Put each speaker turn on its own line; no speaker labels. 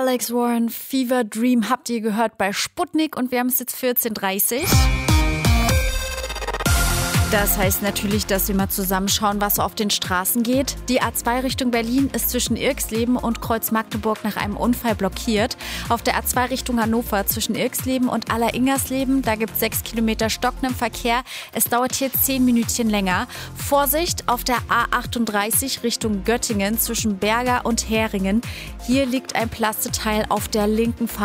Alex Warren, Fever Dream habt ihr gehört bei Sputnik und wir haben es jetzt 14:30 Uhr. Das heißt natürlich, dass wir mal zusammenschauen, was so auf den Straßen geht. Die A2 Richtung Berlin ist zwischen Irxleben und Kreuz-Magdeburg nach einem Unfall blockiert. Auf der A2 Richtung Hannover zwischen Irxleben und Aller-Ingersleben, da gibt es 6 Kilometer stockenden Verkehr. Es dauert hier 10 Minütchen länger. Vorsicht auf der A38 Richtung Göttingen zwischen Berger und Heringen. Hier liegt ein Plasteteil auf der linken Fahrbahn.